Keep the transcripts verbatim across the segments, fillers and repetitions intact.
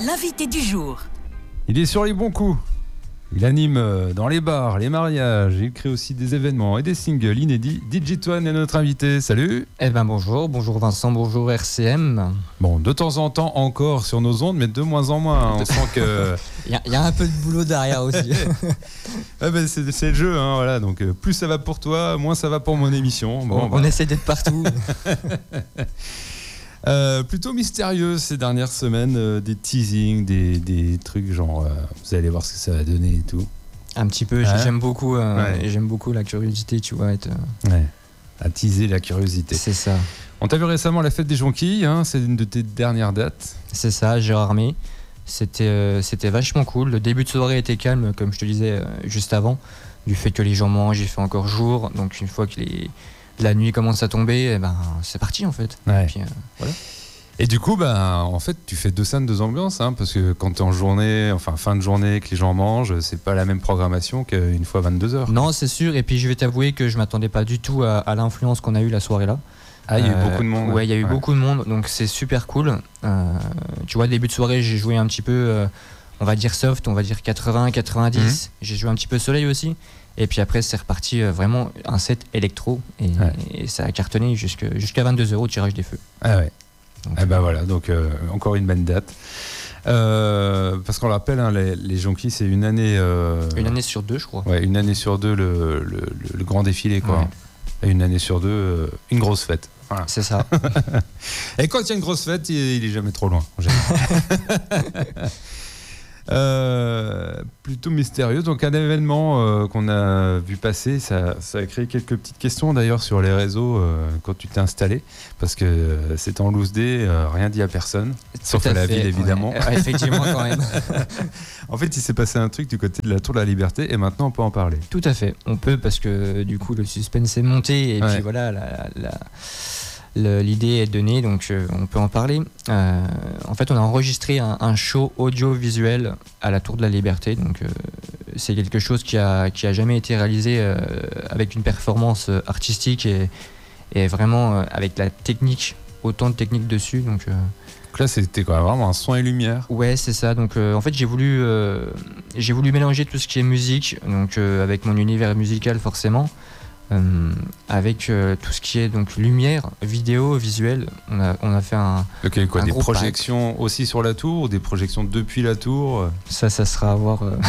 l'invité du jour. Il est sur les bons coups. Il anime dans les bars, les mariages, il crée aussi des événements et des singles inédits. D J Toine est notre invité, salut. Eh ben bonjour, bonjour Vincent, bonjour R C M. Bon, de temps en temps encore sur nos ondes, mais de moins en moins, hein. On sent que... Il y, y a un peu de boulot derrière aussi. ah ben c'est, c'est le jeu, hein, voilà. Donc euh, plus ça va pour toi, moins ça va pour mon émission. Bon, on, bah. on essaie d'être partout. Euh, plutôt mystérieux ces dernières semaines, euh, des teasings, des, des trucs genre euh, vous allez voir ce que ça va donner et tout. Un petit peu, hein j'aime beaucoup, euh, ouais. et j'aime beaucoup la curiosité, tu vois. Être, euh... ouais. À teaser la curiosité. C'est ça. On t'a vu récemment à la fête des Jonquilles, hein, c'est une de tes dernières dates. C'est ça, Gérard May. C'était, euh, c'était vachement cool. Le début de soirée était calme, comme je te disais euh, juste avant, du fait que les gens mangent, il fait encore jour, donc une fois que les... la nuit commence à tomber, eh ben, c'est parti en fait. Ouais. Et, puis, euh, voilà. Et du coup, ben, en fait, tu fais deux scènes, deux ambiances, hein, parce que quand t'es en journée, enfin fin de journée, que les gens mangent, c'est pas la même programmation qu'une fois vingt-deux heures. Non, c'est sûr. Et puis je vais t'avouer que je m'attendais pas du tout à, à l'influence qu'on a eu la soirée là. Ah, il y a eu euh, beaucoup de monde. Ouais, il y a eu ouais. beaucoup de monde, donc c'est super cool. Euh, tu vois, début de soirée, j'ai joué un petit peu, euh, on va dire soft, on va dire quatre-vingts quatre-vingt-dix. Mmh. J'ai joué un petit peu soleil aussi. Et puis après, c'est reparti euh, vraiment un set électro. Et, ouais. et ça a cartonné jusqu'à, jusqu'à vingt-deux euros au tirage des feux. Ah ouais. Donc, eh ben voilà, donc euh, encore une bonne date. Euh, parce qu'on le rappelle, hein, les, les Jonquilles, c'est une année. Euh, une année sur deux, je crois. Ouais, une année sur deux, le, le, le grand défilé, quoi. Ouais. Et une année sur deux, euh, une grosse fête. Voilà. C'est ça. Et quand il y a une grosse fête, il, il est jamais trop loin. Euh, plutôt mystérieux. Donc un événement euh, qu'on a vu passer, ça, ça a créé quelques petites questions d'ailleurs sur les réseaux euh, quand tu t'es installé, parce que euh, c'était en loose day, euh, rien dit à personne, tout sauf à, à la fait, ville évidemment. Ouais, effectivement quand même. En fait il s'est passé un truc du côté de la Tour de la Liberté et maintenant on peut en parler. Tout à fait, on peut parce que du coup le suspense est monté et ouais. puis voilà la... la... Le, l'idée est donnée, donc euh, on peut en parler. Euh, en fait, on a enregistré un, un show audiovisuel à la Tour de la Liberté. Donc, euh, c'est quelque chose qui a, qui a jamais été réalisé euh, avec une performance artistique et, et vraiment euh, avec la technique, autant de technique dessus. Donc, euh, donc là, c'était quoi, vraiment un son et lumière. Ouais, c'est ça. Donc, euh, en fait, j'ai voulu, euh, j'ai voulu mélanger tout ce qui est musique, donc euh, avec mon univers musical forcément. Euh, avec euh, tout ce qui est donc lumière, vidéo, visuel, on a, on a fait un. Ok, quoi, un des gros projections pack. Aussi sur la tour, des projections depuis la tour. Ça, ça sera à voir. Euh...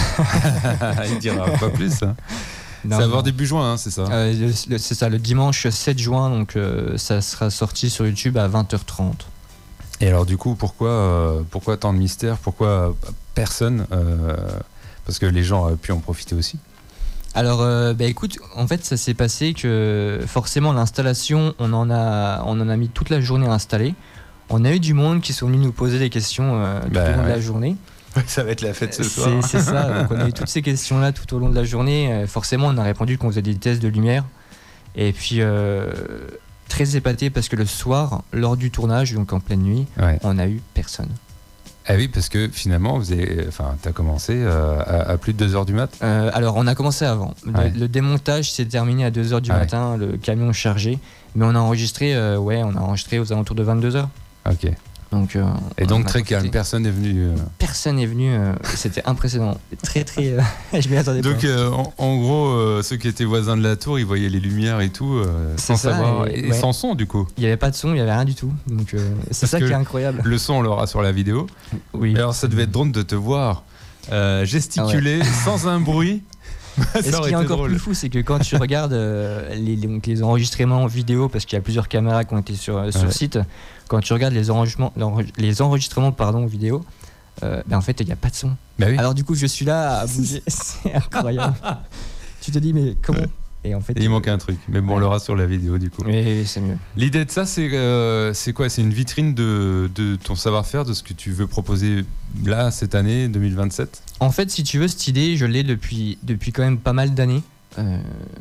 Il dira pas plus. Hein. Non, c'est à voir début juin, hein, c'est ça euh, le, le, C'est ça, le dimanche sept juin, donc euh, ça sera sorti sur YouTube à vingt heures trente. Et alors, du coup, pourquoi, euh, pourquoi tant de mystère? Pourquoi personne euh, Parce que les gens auraient pu en profiter aussi. Alors, euh, bah écoute, en fait, ça s'est passé que forcément l'installation, on en a, on en a mis toute la journée à installer. On a eu du monde qui sont venus nous poser des questions euh, tout bah, au long ouais. de la journée. Ça va être la fête ce c'est, soir. C'est ça. Donc on a eu toutes ces questions-là tout au long de la journée. Forcément, on a répondu qu'on faisait des tests de lumière. Et puis euh, très épaté parce que le soir, lors du tournage, donc en pleine nuit, ouais. on a eu personne. Ah oui, parce que finalement, vous avez, enfin, t'as commencé euh, à, à plus de deux heures du mat. Euh, alors, on a commencé avant. Le, ouais. le démontage s'est terminé à deux heures du ah matin, ouais. le camion chargé. Mais on a enregistré, euh, ouais, on a enregistré aux alentours de vingt-deux heures. Ok. Donc, euh, et donc très calme, personne n'est venu. Euh... Personne n'est venu, euh, c'était impressionnant. Très, très. Euh, je m'y attendais donc, pas. Euh, en, en gros, euh, ceux qui étaient voisins de la tour, ils voyaient les lumières et tout, euh, sans ça, savoir. Et, et ouais. sans son, du coup. Il n'y avait pas de son, il n'y avait rien du tout. Donc, euh, c'est Parce ça qui est incroyable. Le son, on l'aura sur la vidéo. Oui. Et alors, ça devait être drôle de te voir euh, gesticuler ah ouais. sans un bruit. Et ce qui est encore drôle. Plus fou, c'est que quand tu regardes euh, les, les, donc les enregistrements vidéo, parce qu'il y a plusieurs caméras qui ont été sur, euh, sur ouais. site, quand tu regardes les enregistrements, les enregistrements pardon, vidéo, euh, ben en fait, il n'y a pas de son. Bah oui. Alors du coup, je suis là à bouger. C'est incroyable. Tu te dis, mais comment Et en fait, Et il euh, manque un truc, mais bon, ouais. on l'aura sur la vidéo du coup. Oui, c'est mieux. L'idée de ça, c'est, euh, c'est quoi? C'est une vitrine de, de ton savoir-faire, de ce que tu veux proposer là, cette année, deux mille vingt-sept? En fait, si tu veux, cette idée, je l'ai depuis, depuis quand même pas mal d'années. Euh,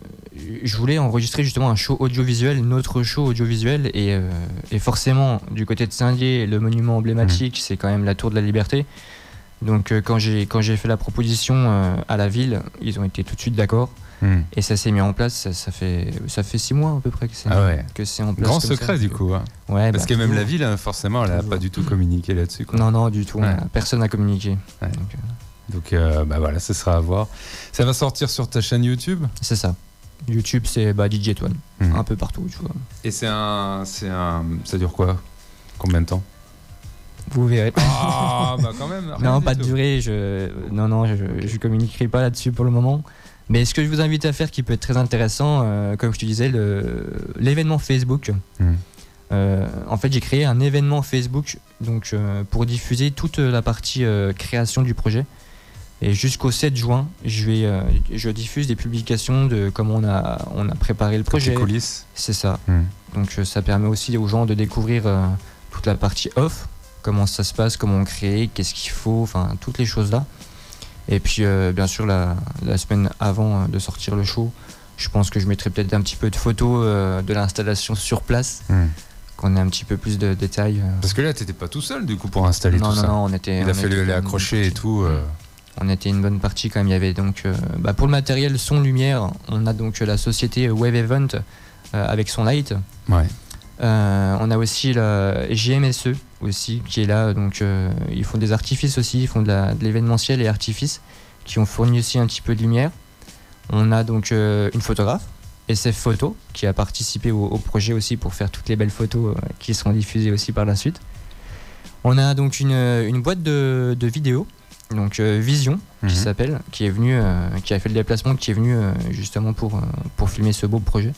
je voulais enregistrer justement un show audiovisuel, notre show audiovisuel, et, euh, et forcément, du côté de Saint-Dié, le monument emblématique, mmh. c'est quand même la Tour de la Liberté. Donc euh, quand, j'ai, quand j'ai fait la proposition euh, à la ville, ils ont été tout de suite d'accord. Mmh. Et ça s'est mis en place, ça, ça, fait, ça fait six mois à peu près que c'est, ah ouais. que c'est en place. Grand secret ça, du coup. Hein. Ouais, Parce bah, que même toujours. la ville, forcément, elle n'a pas du tout communiqué là-dessus. Quoi. Non, non, du tout. Ouais. Personne n'a communiqué. Ouais. Donc, euh... Donc euh, bah voilà, ça sera à voir. Ça va sortir sur ta chaîne YouTube ? C'est ça. YouTube, c'est bah, D J Toine, mmh. un peu partout, tu vois. Et c'est un, c'est un, ça dure quoi ? Combien de temps ? Vous verrez. Ah, bah quand même. Non, pas de durée. Je... Non, non, je, je communiquerai pas là-dessus pour le moment. Mais ce que je vous invite à faire, qui peut être très intéressant, euh, comme je te disais, le... l'événement Facebook. Mmh. Euh, en fait, j'ai créé un événement Facebook donc, euh, pour diffuser toute la partie euh, création du projet. Et jusqu'au sept juin, je, vais, euh, je diffuse des publications de comment on a, on a préparé le projet. Les coulisses. C'est ça. Mmh. Donc euh, ça permet aussi aux gens de découvrir euh, toute la partie off, comment ça se passe, comment on crée, qu'est-ce qu'il faut, enfin toutes les choses là. Et puis euh, bien sûr la, la semaine avant de sortir le show, je pense que je mettrai peut-être un petit peu de photos euh, de l'installation sur place, mmh. qu'on ait un petit peu plus de détails. Euh. Parce que là t'étais pas tout seul du coup pour installer non, tout non, ça. Non, on était. Il on a fallu était les accrocher et tout. Euh... On était une bonne partie quand même. Il y avait donc euh, bah, pour le matériel son lumière, on a donc la société Wave Event euh, avec son light. Ouais. Euh, on a aussi la G M S E aussi qui est là, donc euh, ils font des artifices aussi, ils font de, la, de l'événementiel et artifices qui ont fourni aussi un petit peu de lumière. On a donc euh, une photographe, S F Photo, qui a participé au, au projet aussi pour faire toutes les belles photos euh, qui seront diffusées aussi par la suite. On a donc une, une boîte de, de vidéos, donc euh, Vision, mmh. qui s'appelle, qui est venu, euh, qui a fait le déplacement, qui est venu euh, justement pour, euh, pour filmer ce beau projet.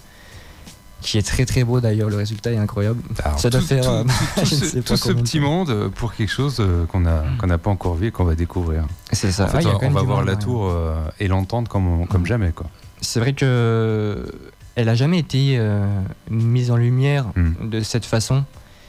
Qui est très très beau d'ailleurs, le résultat est incroyable. Alors, ça doit tout, faire euh, tout, tout ce, tout ce petit monde pour quelque chose qu'on a qu'on n'a pas encore vu et qu'on va découvrir. C'est ça. En fait, ah, on va voir monde, la ouais. tour euh, et l'entendre comme comme jamais quoi. C'est vrai que elle a jamais été euh, mise en lumière mm. de cette façon.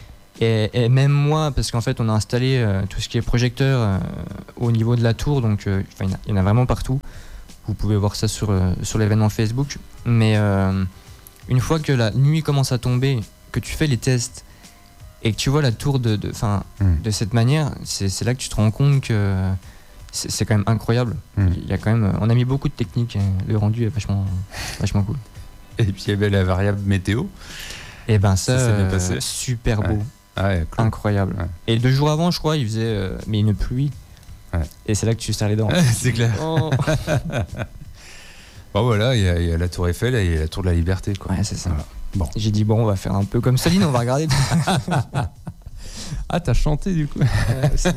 Et, et même moi, parce qu'en fait, on a installé euh, tout ce qui est projecteur euh, au niveau de la tour, donc euh, il y, y en a vraiment partout. Vous pouvez voir ça sur euh, sur l'événement Facebook, mais euh, une fois que la nuit commence à tomber, que tu fais les tests et que tu vois la tour de, de, mm. de cette manière, c'est, c'est là que tu te rends compte que c'est, c'est quand même incroyable. Mm. Il y a quand même, on a mis beaucoup de techniques, le rendu est vachement, vachement cool. Et puis il y avait la variable météo. Et ben ça, ça euh, super beau, ouais. Ah ouais, cool. incroyable. Ouais. Et deux jours avant, je crois, il faisait euh, mais une pluie. Ouais. Et c'est là que tu serres les dents. C'est clair. Oh. Bon voilà, il y, y a la tour Eiffel et il y a la tour de la Liberté quoi. Ouais, c'est ça. Voilà. Bon. J'ai dit bon, on va faire un peu comme Céline, on va regarder. Ah, t'as chanté du coup. Ouais,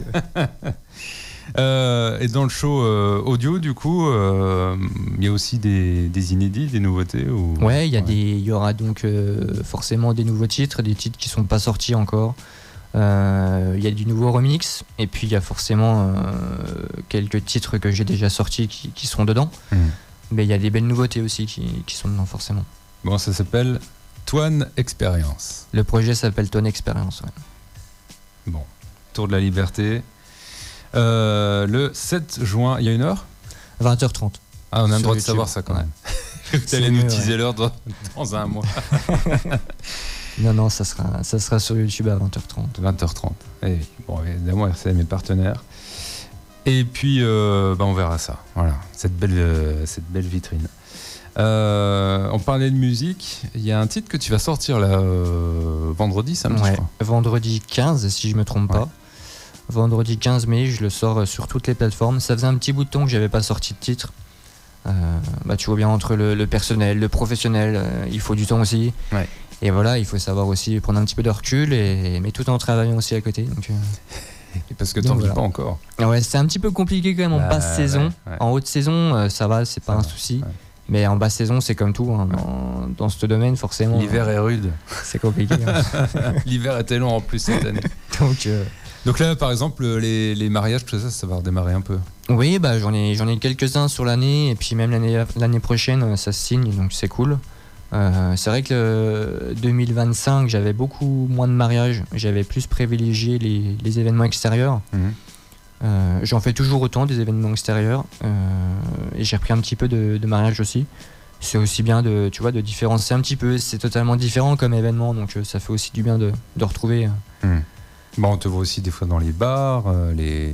euh, et dans le show euh, audio du coup, il euh, y a aussi des, des inédits, des nouveautés ou... Ouais, il y a ouais. des, il y aura donc euh, forcément des nouveaux titres, des titres qui sont pas sortis encore. Il euh, y a du nouveau remix et puis il y a forcément euh, quelques titres que j'ai déjà sortis qui, qui seront dedans. Mmh. Mais il y a des belles nouveautés aussi qui, qui sont dedans forcément. Bon, ça s'appelle Toine Experience. Le projet s'appelle Toine Experience, ouais. Bon, Tour de la Liberté. Euh, le sept juin, il y a une heure ? vingt heures trente. Ah, on a le droit de YouTube. savoir ça quand même. Ouais. Tu allais nous teaser ouais. l'heure dans, dans un mois. Non, non, ça sera, ça sera sur YouTube à vingt heures trente. vingt heures trente. Et bon, évidemment, c'est mes partenaires. Et puis, euh, bah on verra ça. Voilà, cette belle, euh, cette belle vitrine. Euh, on parlait de musique. Il y a un titre que tu vas sortir là euh, vendredi, samedi, ouais, je crois. Vendredi quinze, si je me trompe ouais. pas. Vendredi quinze mai, je le sors sur toutes les plateformes. Ça faisait un petit bout de temps que j'avais pas sorti de titre. Euh, bah, tu vois bien entre le, le personnel, le professionnel, euh, il faut du temps aussi. Ouais. Et voilà, il faut savoir aussi prendre un petit peu de recul, et, mais tout en travaillant aussi à côté. Donc, euh... Et parce que t'en vis voilà. pas encore. Ouais, c'est un petit peu compliqué quand même en bah, basse ouais, saison. Ouais. En haute saison, euh, ça va, c'est pas ça un va. souci. Ouais. Mais en basse saison, c'est comme tout. Hein, ouais. dans, dans ce domaine, forcément. L'hiver euh, est rude. C'est compliqué. Hein. L'hiver était long en plus cette année. Donc, euh... Donc là, par exemple, les, les mariages, tout ça, ça va redémarrer un peu. Oui, bah, j'en ai, j'en ai quelques-uns sur l'année. Et puis même l'année, l'année prochaine, ça se signe. Donc c'est cool. Euh, c'est vrai que le deux mille vingt-cinq, j'avais beaucoup moins de mariages. J'avais plus privilégié les, les événements extérieurs. Mmh. Euh, j'en fais toujours autant des événements extérieurs. Euh, et j'ai repris un petit peu de, de mariage aussi. C'est aussi bien de, tu vois, de différencier un petit peu. C'est totalement différent comme événement. Donc ça fait aussi du bien de, de retrouver. Mmh. Bon, on te voit aussi des fois dans les bars, euh, les,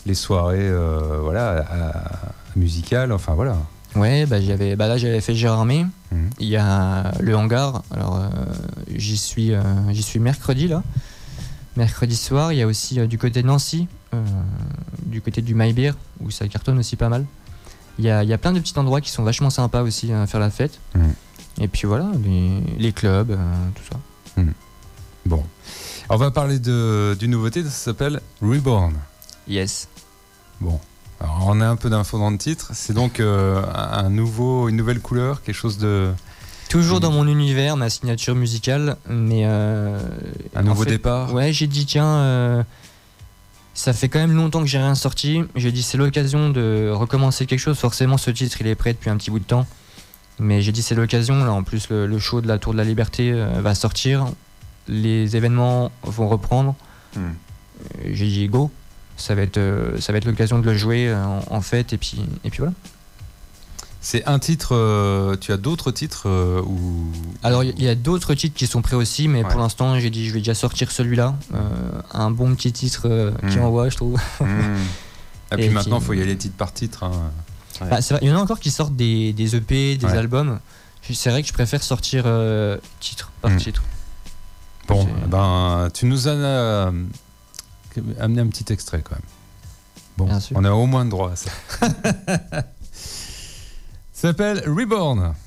les soirées euh, voilà, à, à musicales, enfin voilà. Ouais, bah, j'avais, bah là j'avais fait Gérardmer. Mmh. Il y a le hangar. Alors euh, j'y suis, euh, j'y suis mercredi là. Mercredi soir. Il y a aussi euh, du côté de Nancy, euh, du côté du Mybeer où ça cartonne aussi pas mal. Il y a, il y a plein de petits endroits qui sont vachement sympas aussi à faire la fête. Mmh. Et puis voilà, les, les clubs, euh, tout ça. Mmh. Bon, on va parler de, d'une nouveauté. Ça s'appelle Reborn. Yes. Bon. Alors on a un peu d'infos dans le titre. C'est donc euh, un nouveau, une nouvelle couleur, quelque chose de... Toujours dans mon univers, ma signature musicale, mais... Euh, un nouveau fait, départ. Ouais, j'ai dit tiens, euh, ça fait quand même longtemps que j'ai rien sorti. J'ai dit c'est l'occasion de recommencer quelque chose. Forcément ce titre il est prêt depuis un petit bout de temps. Mais j'ai dit c'est l'occasion, là en plus le, le show de la Tour de la Liberté euh, va sortir. Les événements vont reprendre. Mmh. J'ai dit go. Ça va être, euh, ça va être l'occasion de le jouer euh, en, en fête et puis, et puis voilà. C'est un titre, euh, tu as d'autres titres euh, ou... Alors il y, y a d'autres titres qui sont prêts aussi, mais ouais. Pour l'instant j'ai dit je vais déjà sortir celui-là. Euh, un bon petit titre euh, mmh. qui envoie je trouve. Mmh. Et puis et maintenant il faut y aller titre par titre. Hein. Ouais. Bah, c'est vrai, il y en a encore qui sortent des, des E P, des ouais. albums. C'est vrai que je préfère sortir euh, titre par mmh. titre. Bon, ben, tu nous as euh, amené un petit extrait quand même. Bon, on a au moins le droit à ça. Ça s'appelle Reborn.